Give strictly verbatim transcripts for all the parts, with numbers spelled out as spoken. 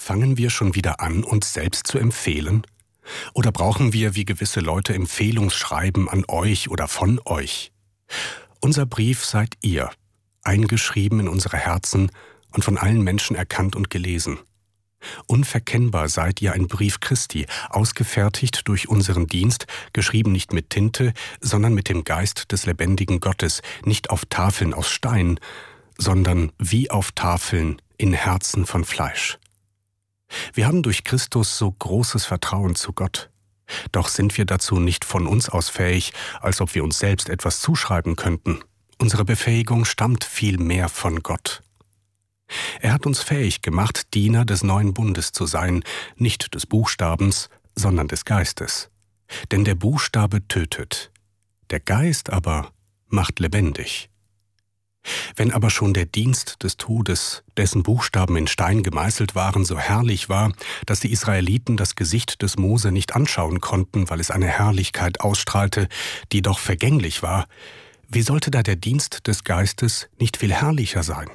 Fangen wir schon wieder an, uns selbst zu empfehlen? Oder brauchen wir wie gewisse Leute Empfehlungsschreiben an euch oder von euch? Unser Brief seid ihr, eingeschrieben in unsere Herzen und von allen Menschen erkannt und gelesen. Unverkennbar seid ihr ein Brief Christi, ausgefertigt durch unseren Dienst, geschrieben nicht mit Tinte, sondern mit dem Geist des lebendigen Gottes, nicht auf Tafeln aus Stein, sondern wie auf Tafeln in Herzen von Fleisch. Wir haben durch Christus so großes Vertrauen zu Gott. Doch sind wir dazu nicht von uns aus fähig, als ob wir uns selbst etwas zuschreiben könnten. Unsere Befähigung stammt vielmehr von Gott. Er hat uns fähig gemacht, Diener des neuen Bundes zu sein, nicht des Buchstabens, sondern des Geistes. Denn der Buchstabe tötet, der Geist aber macht lebendig. Wenn aber schon der Dienst des Todes, dessen Buchstaben in Stein gemeißelt waren, so herrlich war, dass die Israeliten das Gesicht des Mose nicht anschauen konnten, weil es eine Herrlichkeit ausstrahlte, die doch vergänglich war, wie sollte da der Dienst des Geistes nicht viel herrlicher sein?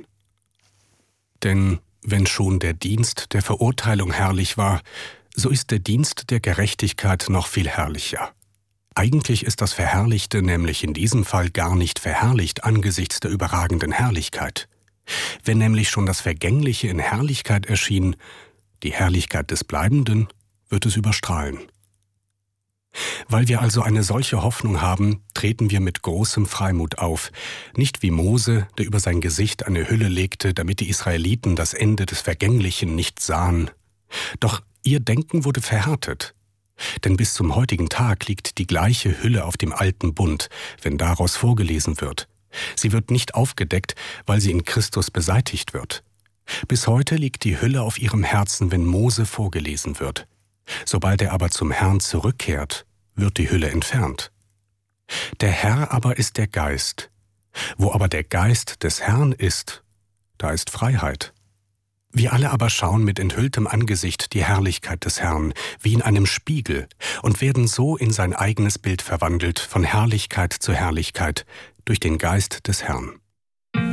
Denn wenn schon der Dienst der Verurteilung herrlich war, so ist der Dienst der Gerechtigkeit noch viel herrlicher. Eigentlich ist das Verherrlichte nämlich in diesem Fall gar nicht verherrlicht angesichts der überragenden Herrlichkeit. Wenn nämlich schon das Vergängliche in Herrlichkeit erschien, die Herrlichkeit des Bleibenden wird es überstrahlen. Weil wir also eine solche Hoffnung haben, treten wir mit großem Freimut auf, nicht wie Mose, der über sein Gesicht eine Hülle legte, damit die Israeliten das Ende des Vergänglichen nicht sahen. Doch ihr Denken wurde verhärtet. Denn bis zum heutigen Tag liegt die gleiche Hülle auf dem alten Bund, wenn daraus vorgelesen wird. Sie wird nicht aufgedeckt, weil sie in Christus beseitigt wird. Bis heute liegt die Hülle auf ihrem Herzen, wenn Mose vorgelesen wird. Sobald er aber zum Herrn zurückkehrt, wird die Hülle entfernt. Der Herr aber ist der Geist. Wo aber der Geist des Herrn ist, da ist Freiheit. Wir alle aber schauen mit enthülltem Angesicht die Herrlichkeit des Herrn, wie in einem Spiegel, und werden so in sein eigenes Bild verwandelt, von Herrlichkeit zu Herrlichkeit, durch den Geist des Herrn.